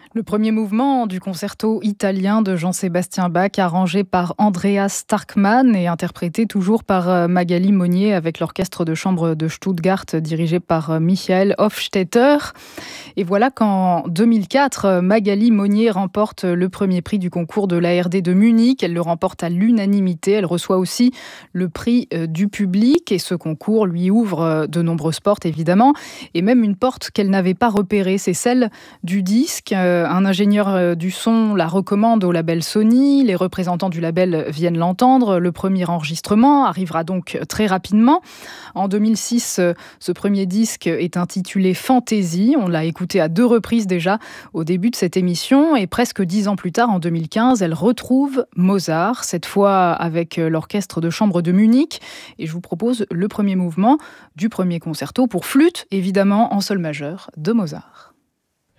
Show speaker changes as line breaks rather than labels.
Le premier mouvement du concerto italien de Jean-Sébastien Bach, arrangé par Andreas Starkmann et interprété toujours par Magali Monnier avec l'orchestre de chambre de Stuttgart dirigé par Michael Hofstetter. Et voilà qu'en 2004, Magali Monnier remporte le premier prix du concours de l'ARD de Munich. Elle le remporte à l'unanimité. Elle reçoit aussi le prix du public et ce concours lui ouvre de nombreuses portes évidemment et même une porte qu'elle n'avait pas repérée, c'est celle du disque. Un ingénieur du son la recommande au label Sony. Les représentants du label viennent l'entendre. Le premier enregistrement arrivera donc très rapidement. En 2006, ce premier disque est intitulé Fantasy. On l'a écouté à 2 reprises déjà au début de cette émission. Et presque 10 ans plus tard, en 2015, elle retrouve Mozart, cette fois avec l'orchestre de chambre de Munich. Et je vous propose le premier mouvement du premier concerto pour flûte, évidemment en sol majeur, de Mozart.